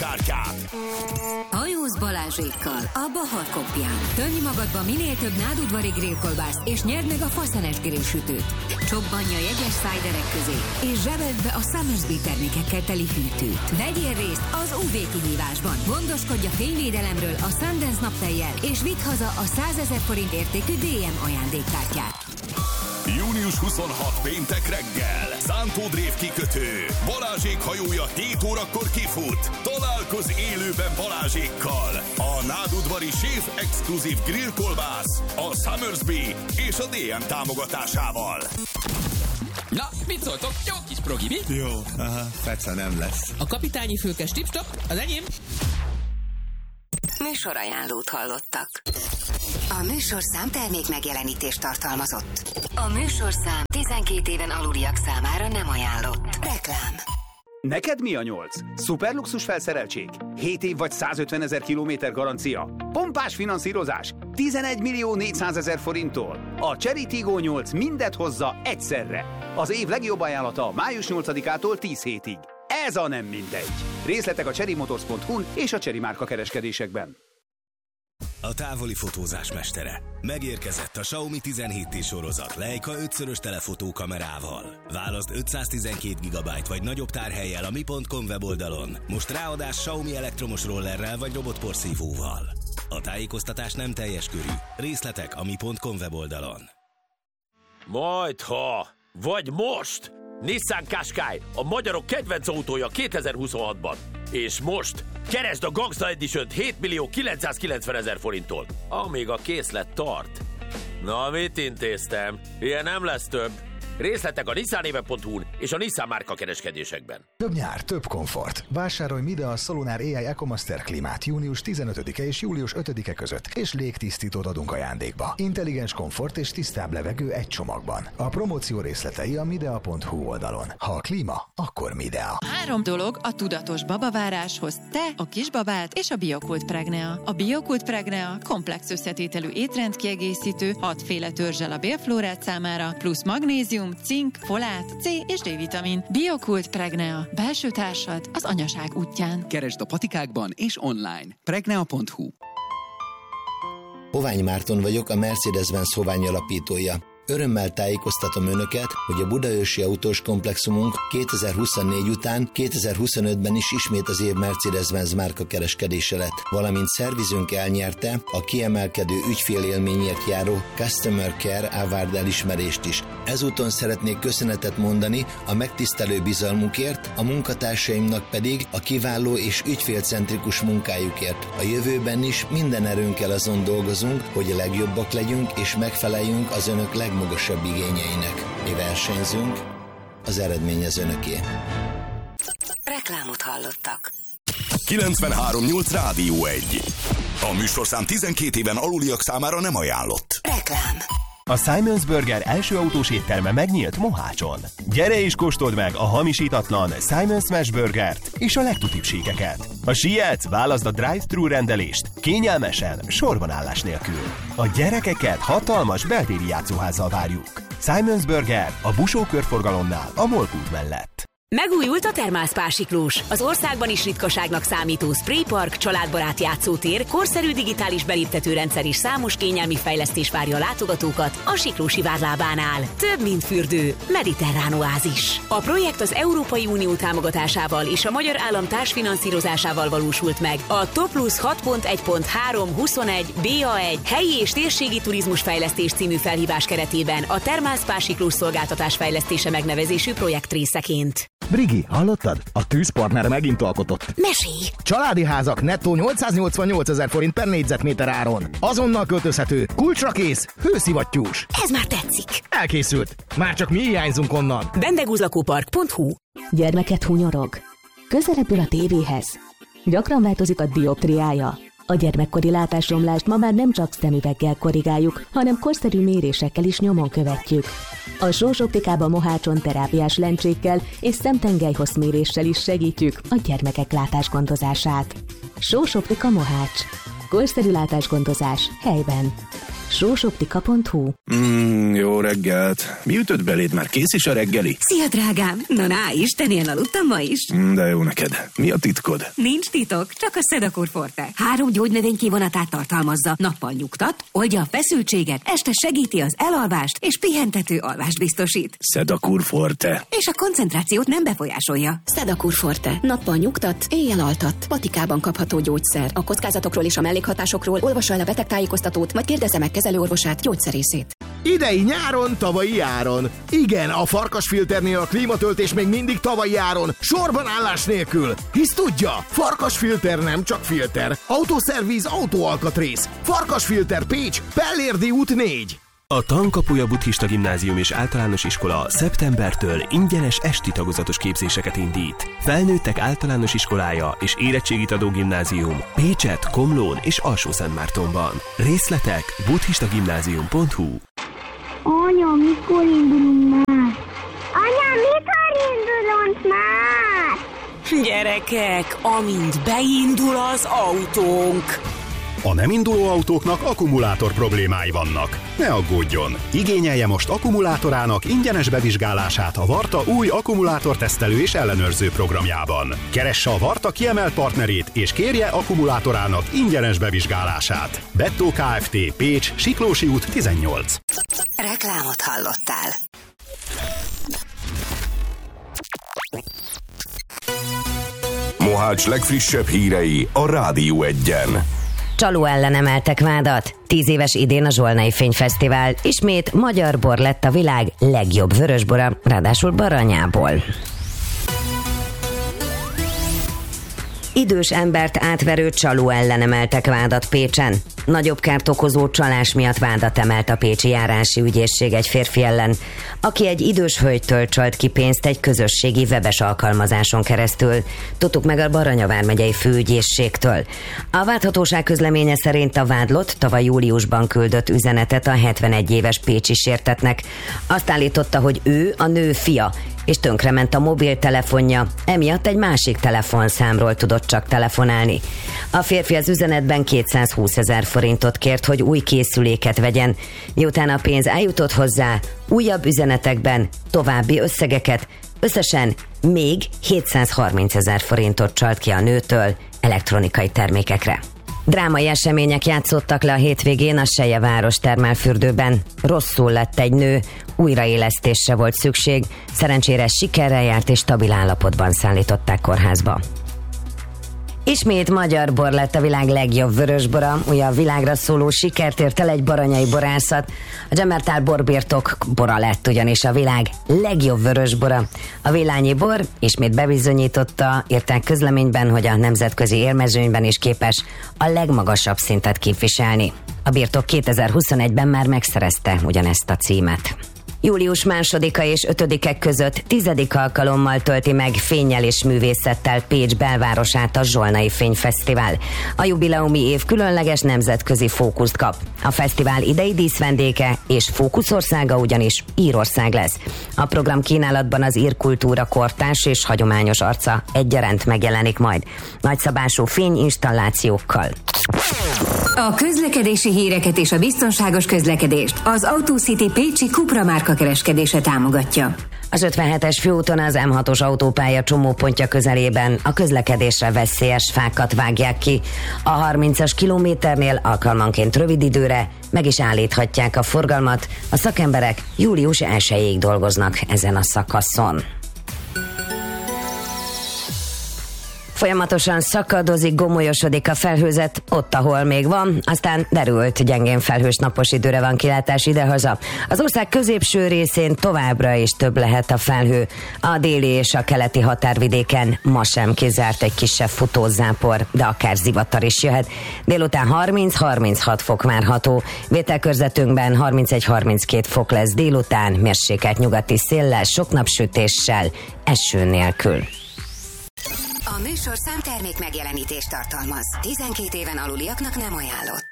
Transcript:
ajándékkártyát. Hajóz Balázsékkal a Bahar Kopján. Tölj magadba minél több nádudvari grillkolbászt, és nyerd meg a faszenes grillsütőt. Csobbanj a jegyes szájderek közé, és zsebeld be a Summersby termékekkel teli hűtőt. Vegyél részt az UV kihívásban. Gondoskodj a fényvédelemről a Sundance naptejjel, és vidd haza a 100 000 forint értékű DM ajándékkártyát. Június 26 péntek reggel. Szántó Drév kikötő. Balázsék hajója 7 órakor kifut. Találkozz élőben Balázsékkal. A nádudvari séf exkluzív grillkolbász, a Summersby és a DM támogatásával. Na, mit szóltok? Jó kis progi, mi? Jó, feca nem lesz. A kapitányi fülkes tipstop, az enyém. Műsorajánlót hallottak. A műsorszám termék megjelenítést tartalmazott. A műsorszám 12 éven aluliak számára nem ajánlott. Reklám. Neked mi a 8? Szuperluxus felszereltség? 7 év vagy 150 000 kilométer garancia? Pompás finanszírozás? 11 400 000 forinttól? A Chery Tiggo 8 mindet hozza egyszerre. Az év legjobb ajánlata május 8-ától 10 hétig. Ez a nem mindegy. Részletek a cherrymotors.hu-n és a Chery márka kereskedésekben. A távoli fotózás mestere. Megérkezett a Xiaomi 17T sorozat Leica 5-szörös telefotókamerával. Válaszd 512 GB vagy nagyobb tárhellyel a mi.com weboldalon. Most ráadás Xiaomi elektromos rollerrel vagy robotporszívóval. A tájékoztatás nem teljes körű. Részletek a mi.com weboldalon. Majdha, vagy most! Nissan Qashqai, a magyarok kedvenc autója 2026-ban. És most keresd a Gangsta Edition-t 7 990 000 forinttól, amíg a készlet tart. Na, mit intéztem? Ilyen nem lesz több. Részletek a nissanéve.hu-n és a Nissan márka kereskedésekben. Több nyár, több komfort. Vásárolj Midea Solunar AI EcoMaster klímát június 15-e és július 5-e között, és légtisztítót adunk ajándékba. Intelligens komfort és tisztább levegő egy csomagban. A promóció részletei a midea.hu oldalon. Ha a klíma, akkor Midea. 3 dolog a tudatos babaváráshoz: te, a kisbabát és a Biokult Pregnea. A Biokult Pregnea komplex összetételű étrendkiegészítő, 6 féle törzsel a bélflórát számára, plusz magnézium, cink, folát, C és D-vitamin. Biokult Pregnea. Belső társad az anyaság útján. Keresd a patikákban és online. Pregnea.hu. Hovány Márton vagyok, a Mercedes-Benz Hovány alapítója. Örömmel tájékoztatom Önöket, hogy a budaörsi autós komplexumunk 2024 után 2025-ben is ismét az év Mercedes-Benz márka kereskedése lett, valamint szervizünk elnyerte a kiemelkedő ügyfélélményért járó Customer Care Award elismerést is. Ezúton szeretnék köszönetet mondani a megtisztelő bizalmukért, a munkatársaimnak pedig a kiváló és ügyfélcentrikus munkájukért. A jövőben is minden erőnkkel azon dolgozunk, hogy a legjobbak legyünk és megfeleljünk az Önök legmagasabb igényeinek. Mi versenyzünk, az eredmény az Önöké. Reklámot hallottak. 93.8 Rádió 1. A műsorszám 12 éven aluliak számára nem ajánlott. Reklám. A Simons Burger első autós étterme megnyílt Mohácson. Gyere és kóstold meg a hamisítatlan Simons Smash Burgert és a legtutibbségeket. Ha sietsz, válaszd a drive-thru rendelést, kényelmesen, sorbanállás nélkül. A gyerekeket hatalmas beltéri játszóházzal várjuk. Simons Burger a Busó körforgalomnál, a Molk út mellett. Megújult a Thermal Siklós, az országban is ritkaságnak számító spraypark, családbarát játszótér, korszerű digitális beléptetőrendszer és számos kényelmi fejlesztés várja a látogatókat a Siklósi várlábánál. Több, mint fürdő, mediterrán oázis. A projekt az Európai Unió támogatásával és a magyar állam társfinanszírozásával valósult meg. A TOPLUS 6.1.3.21 BA1 helyi és térségi turizmusfejlesztés című felhívás keretében a Thermal Siklós szolgáltatás fejlesztése megnevezésű projekt részeként. Brigi, hallottad? A tűzpartner megint alkotott. Mesélj! Családi házak nettó 888 000 forint per négyzetméter áron. Azonnal költözhető, kulcsra kész, hőszivattyús. Ez már tetszik. Elkészült. Már csak mi hiányzunk onnan. Bendegúzlakópark.hu. Gyermeket hunyorog. Közelebb a tévéhez. Gyakran változik a dioptriája. A gyermekkori látásromlást ma már nem csak szemüveggel korrigáljuk, hanem korszerű mérésekkel is nyomon követjük. A Sós Optikában Mohácson terápiás lencsékkel és szemtengelyhosszméréssel is segítjük a gyermekek látásgondozását. Sós Optika Mohács. Korszerű látásgondozás helyben. Sósoptika.hu. Jó reggelt. Mi ütött beléd? Már kész is a reggeli? Szia, drágám! Na, Istenén aludtam ma is. De jó neked. Mi a titkod? Nincs titok, csak a Sedakur Forte. 3 gyógynövény kivonatát tartalmazza. Nappal nyugtat, oldja a feszültséget, este segíti az elalvást, és pihentető alvást biztosít. Sedakur Forte. És a koncentrációt nem befolyásolja. Sedakur Forte. Nappal nyugtat, éjjel altat. Patikában kapható gyógyszer. A kockázatokról és a mellékhatásokról olvassa el a betegtájékoztatót, majd kérdezze meg kezelőorvosát, gyógyszerészét. Idei nyáron, tavalyi áron. Igen, a Farkasfilternél a klímatöltés még mindig tavalyi áron, sorban állás nélkül. Hisz tudja, Farkasfilter nem csak filter. Autószervíz, autóalkatrész. Farkasfilter Pécs, Pellérdi út 4. A Tankapuja Buddhista Gimnázium és Általános Iskola szeptembertől ingyenes esti tagozatos képzéseket indít. Felnőttek általános iskolája és érettségit adó gimnázium Pécset, Komlón és Alsó-Szentmártonban. Részletek buddhistagimnázium.hu. Anya, mikor indulunk már? Anya, mikor indulunk már? Gyerekek, amint beindul az autónk. A nem induló autóknak akkumulátor problémái vannak. Ne aggódjon! Igényelje most akkumulátorának ingyenes bevizsgálását a Varta új akkumulátortesztelő és ellenőrző programjában. Keresse a Varta kiemelt partnerét és kérje akkumulátorának ingyenes bevizsgálását. Bettó Kft. Pécs, Siklósi út 18. Reklámot hallottál. Mohács legfrissebb hírei a Rádió 1-en. Csaló ellen emeltek vádat. 10 éves idén a Zsolnai Fényfesztivál. Ismét magyar bor lett a világ legjobb vörösbora, ráadásul Baranyából. Idős embert átverő csaló ellen emeltek vádat Pécsen. Nagyobb kárt okozó csalás miatt vádat emelt a pécsi járási ügyészség egy férfi ellen, aki egy idős hölgytől csalt ki pénzt egy közösségi webes alkalmazáson keresztül. Tudtuk meg a Baranya vármegyei főügyészségtől. A vádhatóság közleménye szerint a vádlott tavaly júliusban küldött üzenetet a 71 éves pécsi sértettnek. Azt állította, hogy ő a nő fia, és tönkrement a mobiltelefonja, emiatt egy másik telefonszámról tudott csak telefonálni. A férfi az üzenetben 220 000 forintot kért, hogy új készüléket vegyen. Miután a pénz eljutott hozzá, újabb üzenetekben további összegeket, összesen még 730 000 forintot csalt ki a nőtől elektronikai termékekre. Drámai események játszottak le a hétvégén a Selyeváros termálfürdőben. Rosszul lett egy nő, újraélesztésre volt szükség, szerencsére sikerrel járt és stabil állapotban szállították kórházba. Ismét magyar bor lett a világ legjobb vörösbora, ugye a világra szóló sikert ért el egy baranyai borászat. A Dzsemertál borbirtok bora lett ugyanis a világ legjobb vörösbora. A Villányi bor ismét bebizonyította, írták közleményben, hogy a nemzetközi érmezőnyben is képes a legmagasabb szintet képviselni. A birtok 2021-ben már megszerezte ugyanezt a címet. Július 2-a és 5-e között 10. alkalommal tölti meg fénnyel és művészettel Pécs belvárosát a Zsolnai Fényfesztivál. A jubileumi év különleges nemzetközi fókuszt kap. A fesztivál idei díszvendége és fókuszországa ugyanis Írország lesz. A program kínálatban az írkultúra kortárs és hagyományos arca egyaránt megjelenik majd. Nagyszabású fényinstallációkkal. A közlekedési híreket és a biztonságos közlekedést az AutoCity Pécsi Cupra márka kereskedése támogatja. Az 57-es főúton az M6-os autópálya csomópontja közelében a közlekedésre veszélyes fákat vágják ki. A 30-as kilométernél alkalmanként rövid időre meg is állíthatják a forgalmat. A szakemberek július 1-ig dolgoznak ezen a szakaszon. Folyamatosan szakadozik, gomolyosodik a felhőzet ott, ahol még van, aztán derült, gyengén felhős napos időre van kilátás idehaza. Az ország középső részén továbbra is több lehet a felhő. A déli és a keleti határvidéken ma sem kizárt egy kisebb futózápor, de akár zivatar is jöhet. Délután 30-36 fok várható. Vételkörzetünkben 31-32 fok lesz délután, mérsékelt nyugati széllel, sok napsütéssel, eső nélkül. A műsorszám termék megjelenítést tartalmaz. 12 éven aluliaknak nem ajánlott.